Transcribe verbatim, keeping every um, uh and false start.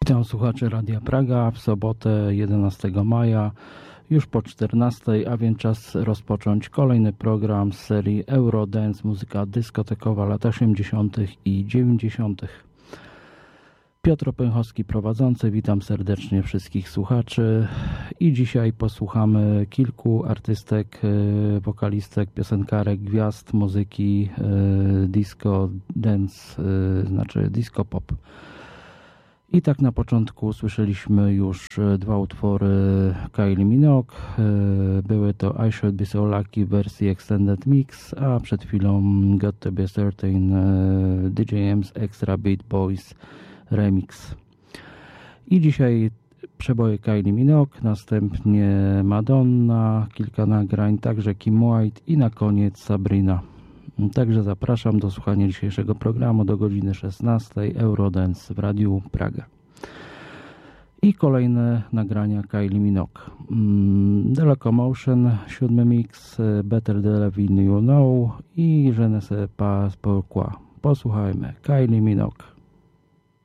Witam słuchaczy Radia Praga w sobotę jedenastego maja, już po czternastej, a więc czas rozpocząć kolejny program z serii Eurodance, muzyka dyskotekowa lat osiemdziesiątych i dziewięćdziesiątych. Piotr Pęchowski prowadzący, witam serdecznie wszystkich słuchaczy i dzisiaj posłuchamy kilku artystek, wokalistek, piosenkarek, gwiazd muzyki disco dance, znaczy disco pop. I tak na początku słyszeliśmy już dwa utwory Kylie Minogue. Były to I Should Be So Lucky w wersji Extended Mix, a przed chwilą Got To Be Certain D J M's Extra Beat Boys Remix. I dzisiaj przeboje Kylie Minogue, następnie Madonna, kilka nagrań, także Kim White i na koniec Sabrina. Także zapraszam do słuchania dzisiejszego programu do godziny szesnastej, Eurodance w Radiu Praga. I kolejne nagrania Kylie Minogue. The Locomotion, siódmy mix, Better the Levin You Know i Je ne sais pas pourquoi. Posłuchajmy Kylie Minogue.